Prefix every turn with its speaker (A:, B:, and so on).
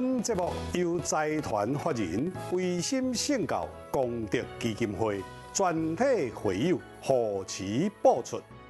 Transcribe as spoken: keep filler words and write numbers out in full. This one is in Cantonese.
A: 本节目由财团法人维心圣教功德基金会全体会友护持播出。